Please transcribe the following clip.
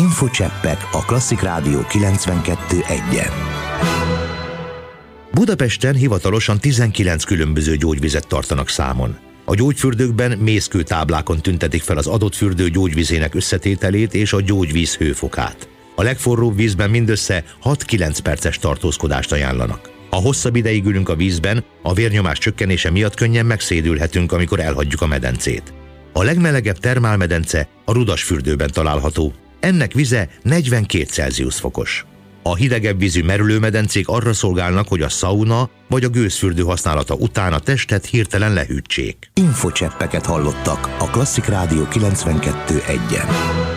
Infocseppek a Klasszik Rádió 92.1-en. Budapesten hivatalosan 19 különböző gyógyvizet tartanak számon. A gyógyfürdőkben mészkő táblákon tüntetik fel az adott fürdő gyógyvizének összetételét és a gyógyvíz hőfokát. A legforróbb vízben mindössze 6-9 perces tartózkodást ajánlanak. Ha hosszabb ideig ülünk a vízben, a vérnyomás csökkenése miatt könnyen megszédülhetünk, amikor elhagyjuk a medencét. A legmelegebb termálmedence a Rudasfürdőben található. Ennek vize 42 Celsius fokos. A hidegebb vízű merülőmedencék arra szolgálnak, hogy a szauna vagy a gőzfürdő használata után a testet hirtelen lehűtsék. Infocseppeket hallottak a Klasszik Rádió 92.1-en.